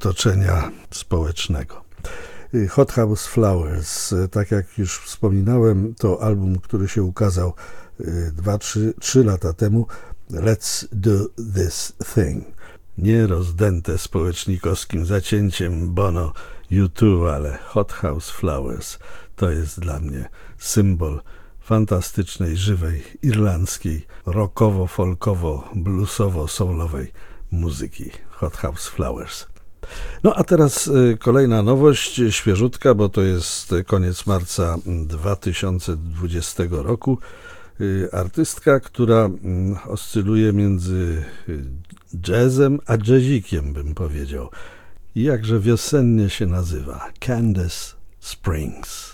otoczenia społecznego. Hot House Flowers, tak jak już wspominałem, to album, który się ukazał 2-3 lata temu. Let's do this thing. Nie rozdęte społecznikowskim zacięciem Bono U2, ale Hot House Flowers to jest dla mnie symbol fantastycznej, żywej, irlandzkiej, rockowo, folkowo, bluesowo, soulowej muzyki. Hot House Flowers. No a teraz kolejna nowość, świeżutka, bo to jest koniec marca 2020 roku. Artystka, która oscyluje między jazzem a jazzikiem, bym powiedział. I jakże wiosennie się nazywa. Candace Springs.